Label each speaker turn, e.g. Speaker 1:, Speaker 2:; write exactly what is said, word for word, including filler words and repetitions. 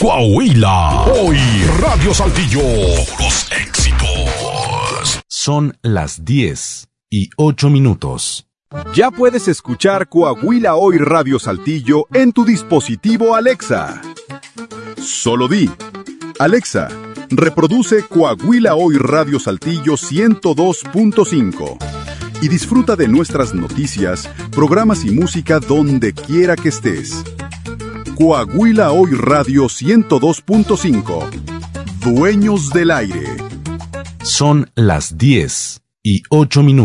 Speaker 1: Coahuila. Hoy Radio Saltillo. Los éxitos.
Speaker 2: Son las diez y ocho minutos.
Speaker 3: Ya puedes escuchar Coahuila Hoy Radio Saltillo en tu dispositivo Alexa. Solo di: Alexa, reproduce Coahuila Hoy Radio Saltillo ciento dos punto cinco y disfruta de nuestras noticias, programas y música donde quiera que estés. Coahuila Hoy Radio ciento dos punto cinco. Dueños del aire.
Speaker 2: Son las diez y ocho minutos.